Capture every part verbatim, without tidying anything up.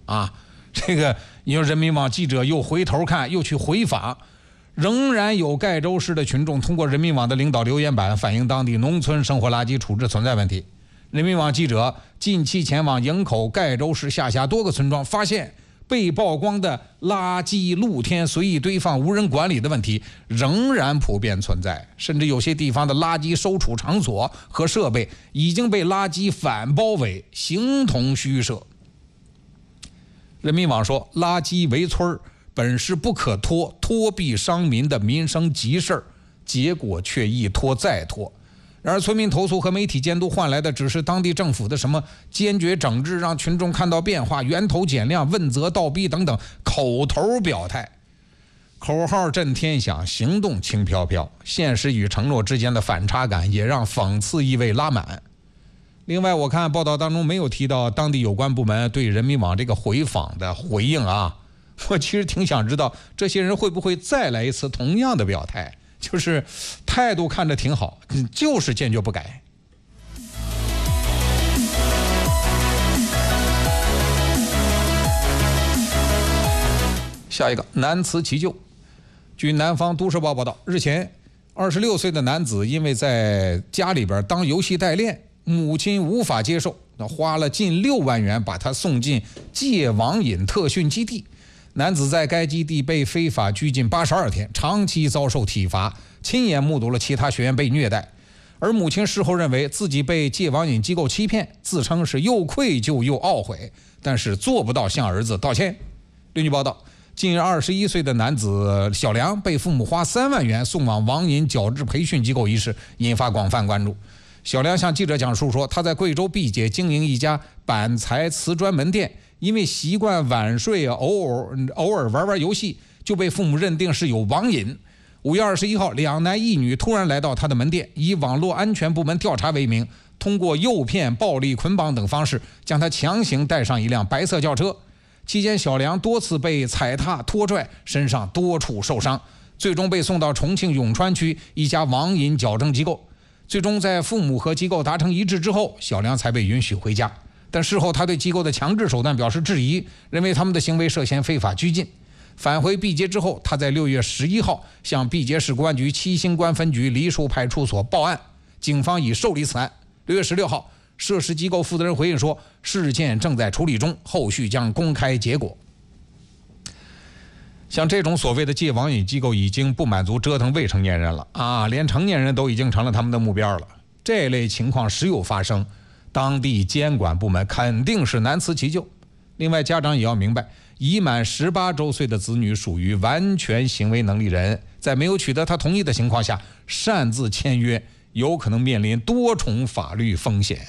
啊。这个你说人民网记者又回头看，又去回访，仍然有盖州市的群众通过人民网的领导留言板反映当地农村生活垃圾处置存在问题。人民网记者近期前往营口、盖州市下辖多个村庄，发现被曝光的垃圾露天随意堆放、无人管理的问题仍然普遍存在，甚至有些地方的垃圾收储场所和设备已经被垃圾反包围，形同虚设。人民网说，垃圾围村本是不可拖、拖必伤民的民生急事儿，结果却一拖再拖。然而村民投诉和媒体监督换来的只是当地政府的什么坚决整治、让群众看到变化、源头减量、问责倒逼等等口头表态。口号震天响，行动轻飘飘，现实与承诺之间的反差感也让讽刺意味拉满。另外，我看报道当中没有提到当地有关部门对人民网这个回访的回应啊，我其实挺想知道这些人会不会再来一次同样的表态，就是态度看着挺好，就是坚决不改。下一个，难辞其咎。据南方都市报报道，日前二十六岁的男子因为在家里边当游戏代练，母亲无法接受，那花了近六万元把他送进戒网瘾特训基地。男子在该基地被非法拘禁八十二天，长期遭受体罚，亲眼目睹了其他学员被虐待。而母亲事后认为自己被戒网瘾机构欺骗，自称是又愧疚又懊悔，但是做不到向儿子道歉。另据报道，近二十一岁的男子小梁被父母花三万元送往网瘾矫治培训机构一事引发广泛关注。小梁向记者讲述说，他在贵州毕节经营一家板材瓷砖门店，因为习惯晚睡，偶尔偶尔玩玩游戏，就被父母认定是有网瘾。五月二十一号，两男一女突然来到他的门店，以网络安全部门调查为名，通过诱骗、暴力捆绑等方式，将他强行带上一辆白色轿车。期间，小梁多次被踩踏、拖拽，身上多处受伤，最终被送到重庆永川区一家网瘾矫正机构。最终在父母和机构达成一致之后，小梁才被允许回家。但事后他对机构的强制手段表示质疑，认为他们的行为涉嫌非法拘禁。返回毕节之后，他在六月十一号向毕节市公安局七星关分局梨树派出所报案，警方已受理此案。六月十六号，涉事机构负责人回应说，事件正在处理中，后续将公开结果。像这种所谓的戒网瘾机构已经不满足折腾未成年人了啊，连成年人都已经成了他们的目标了。这类情况时有发生，当地监管部门肯定是难辞其咎。另外，家长也要明白，已满十八周岁的子女属于完全行为能力人，在没有取得他同意的情况下擅自签约，有可能面临多重法律风险。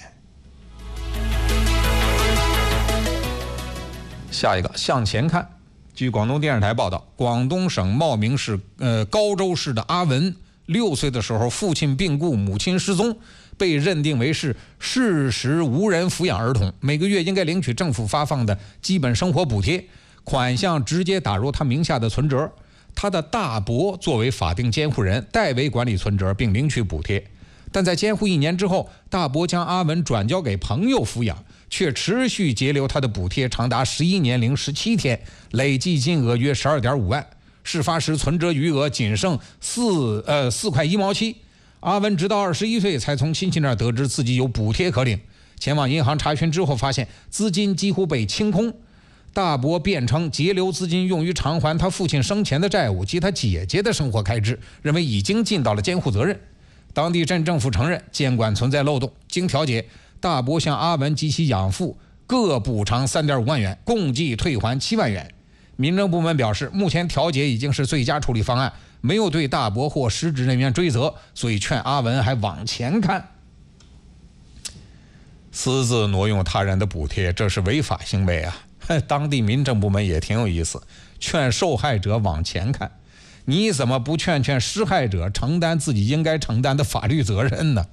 下一个，向前看。据广东电视台报道，广东省茂名市呃高州市的阿文，六岁的时候父亲病故，母亲失踪，被认定为是事实无人抚养儿童，每个月应该领取政府发放的基本生活补贴，款项直接打入他名下的存折。他的大伯作为法定监护人，代为管理存折并领取补贴。但在监护一年之后，大伯将阿文转交给朋友抚养，却持续截留他的补贴长达十一年零十七天，累计金额约十二点五万。事发时存折余额仅剩四呃四块一毛七。阿文直到二十一岁才从亲戚那儿得知自己有补贴可领，前往银行查询之后发现资金几乎被清空。大伯辩称截留资金用于偿还他父亲生前的债务及他姐姐的生活开支，认为已经尽到了监护责任。当地镇政府承认监管存在漏洞，经调解，大伯向阿文及其养父各补偿 三点五万元，共计退还七万元。民政部门表示，目前调解已经是最佳处理方案，没有对大伯或失职人员追责，所以劝阿文还往前看。私自挪用他人的补贴，这是违法行为啊！当地民政部门也挺有意思，劝受害者往前看。你怎么不劝劝施害者承担自己应该承担的法律责任呢？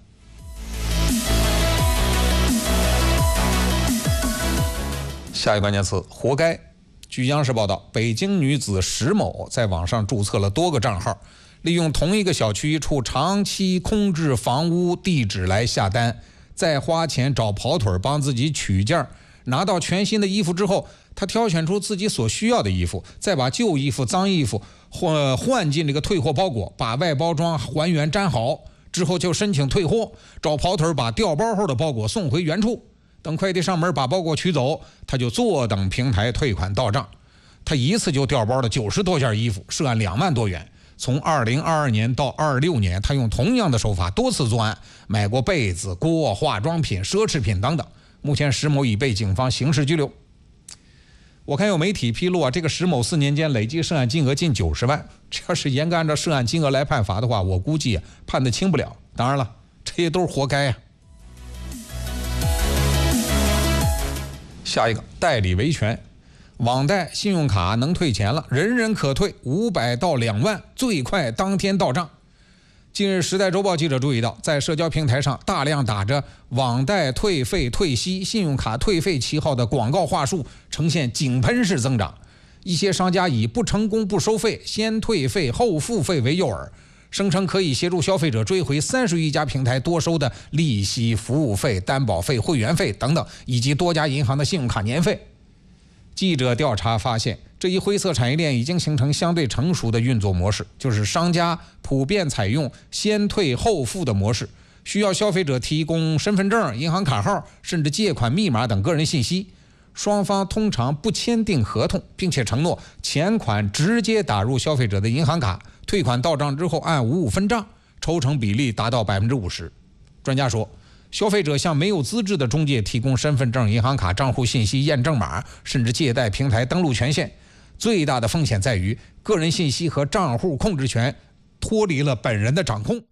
下一个关键词，活该。据央视报道，北京女子石某在网上注册了多个账号，利用同一个小区一处长期空置房屋地址来下单，再花钱找跑腿帮自己取件，拿到全新的衣服之后， 他挑选出自己所需要的衣服，再把旧衣服、脏衣服换换进这个退货包裹，把外包装还原粘好之后就申请退货，找跑腿把调包后的包裹送回原处。等快递上门把包裹取走，他就坐等平台退款到账。他一次就调包了九十多件衣服，涉案两万多元。从二零二二年到二六年，他用同样的手法多次作案，买过被子、锅、化妆品、奢侈品等等。目前石某已被警方刑事拘留。我看有媒体披露啊，这个石某四年间累计涉案金额近九十万。这要是严格按照涉案金额来判罚的话，我估计、啊、判得轻不了。当然了，这些都是活该呀、啊。下一个，代理维权。网贷、信用卡能退钱了，人人可退，五百到两万，最快当天到账。近日，《时代周报》记者注意到，在社交平台上大量打着网贷退费退息、信用卡退费旗号的广告话术呈现井喷式增长。一些商家以不成功不收费、先退费后付费为诱饵，声称可以协助消费者追回三十余家平台多收的利息、服务费、担保费、会员费等等，以及多家银行的信用卡年费。记者调查发现，这一灰色产业链已经形成相对成熟的运作模式，就是商家普遍采用先退后付的模式，需要消费者提供身份证、银行卡号，甚至借款密码等个人信息。双方通常不签订合同，并且承诺钱款直接打入消费者的银行卡，退款到账之后按五五分账，抽成比例达到百分之五十。专家说，消费者向没有资质的中介提供身份证、银行卡账户信息验证码，甚至借贷平台登录权限，最大的风险在于个人信息和账户控制权脱离了本人的掌控。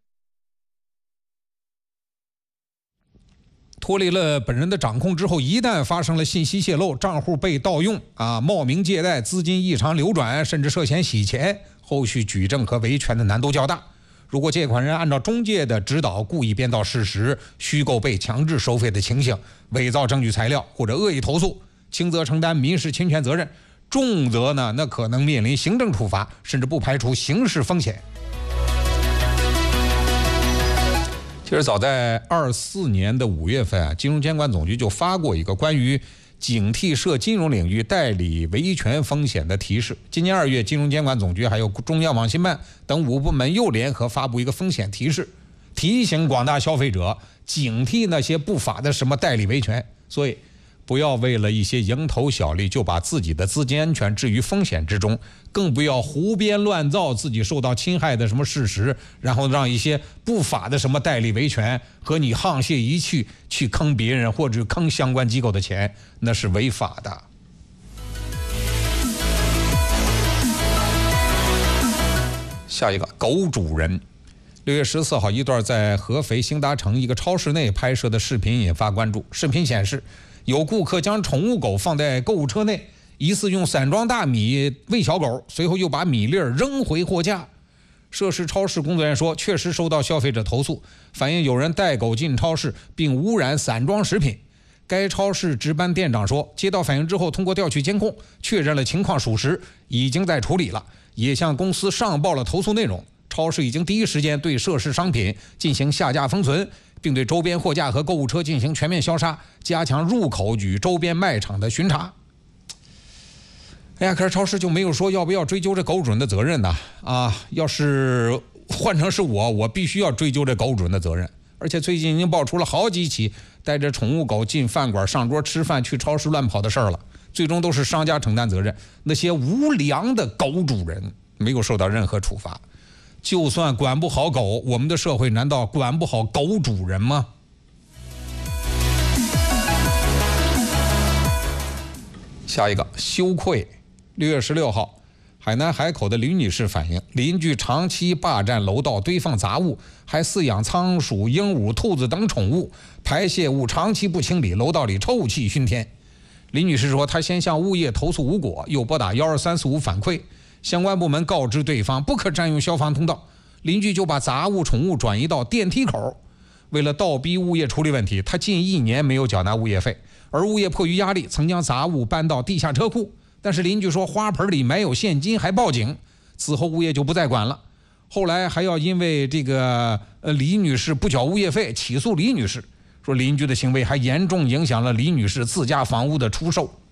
脱离了本人的掌控之后，一旦发生了信息泄露、账户被盗用啊、冒名借贷、资金异常流转，甚至涉嫌洗钱，后续举证和维权的难度较大。如果借款人按照中介的指导故意编造事实，虚构被强制收费的情形，伪造证据材料或者恶意投诉，轻则承担民事侵权责任，重则呢那可能面临行政处罚，甚至不排除刑事风险。其实早在二四年的五月份啊，金融监管总局就发过一个关于警惕涉金融领域代理维权风险的提示。今年二月，金融监管总局还有中央网信办等五部门又联合发布一个风险提示，提醒广大消费者警惕那些不法的什么代理维权。所以不要为了一些蝇头小利就把自己的资金安全置于风险之中，更不要胡编乱造自己受到侵害的什么事实，然后让一些不法的什么代理维权和你沆瀣一气去坑别人或者坑相关机构的钱，那是违法的。下一个，狗主人。六月十四号，一段在合肥兴达城一个超市内拍摄的视频引发关注。视频显示，有顾客将宠物狗放在购物车内，疑似用散装大米喂小狗，随后又把米粒扔回货架。涉事超市工作人员说，确实收到消费者投诉，反映有人带狗进超市并污染散装食品。该超市值班店长说，接到反映之后，通过调取监控确认了情况属实，已经在处理了，也向公司上报了投诉内容。超市已经第一时间对涉事商品进行下架封存，并对周边货架和购物车进行全面消杀，加强入口与周边卖场的巡查。哎呀，可是超市就没有说要不要追究这狗主人的责任呢？啊，要是换成是我，我必须要追究这狗主人的责任。而且最近已经爆出了好几起带着宠物狗进饭馆上桌吃饭、去超市乱跑的事儿了，最终都是商家承担责任，那些无良的狗主人没有受到任何处罚。就算管不好狗，我们的社会难道管不好狗主人吗？下一个，羞愧。六月十六号，海南海口的李女士反映，邻居长期霸占楼道堆放杂物，还饲养仓鼠、鹦鹉、兔子等宠物，排泄物长期不清理，楼道里臭气熏天。李女士说，她先向物业投诉无果，又拨打一二三四五反馈，相关部门告知对方不可占用消防通道，邻居就把杂物宠物转移到电梯口。为了倒逼物业处理问题，他近一年没有缴纳物业费，而物业迫于压力曾将杂物搬到地下车库，但是邻居说花盆里没有现金，还报警。此后物业就不再管了，后来还要因为这个呃李女士不缴物业费起诉李女士，说邻居的行为还严重影响了李女士自家房屋的出售。